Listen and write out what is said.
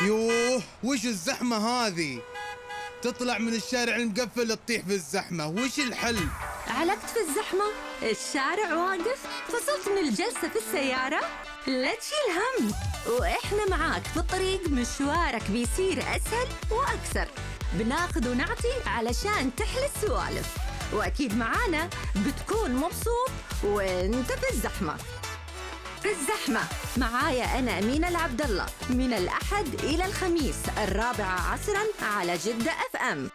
يوه، وش الزحمة هذه؟ تطلع من الشارع المقفل تطيح في الزحمة، وش الحل؟ علقت في الزحمة؟ الشارع واقف؟ فصلت من الجلسة في السيارة؟ لا تشيل هم، وإحنا معاك في الطريق. مشوارك بيصير أسهل وأكثر. بناخذ ونعطي علشان تحلى السوالف، وأكيد معانا بتكون مبسوط وانت في الزحمة. في الزحمة معايا أنا أمينة العبد الله، من الأحد إلى الخميس 4 عصراً على جدة FM.